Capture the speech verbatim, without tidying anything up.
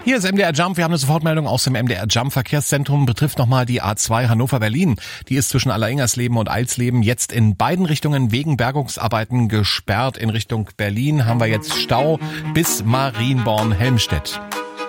Hier ist M D R Jump. Wir haben eine Sofortmeldung aus dem M D R Jump Verkehrszentrum. Betrifft nochmal die A zwei Hannover-Berlin. Die ist zwischen Alleringhersleben und Eilsleben jetzt in beiden Richtungen wegen Bergungsarbeiten gesperrt. In Richtung Berlin haben wir jetzt Stau bis Marienborn-Helmstedt.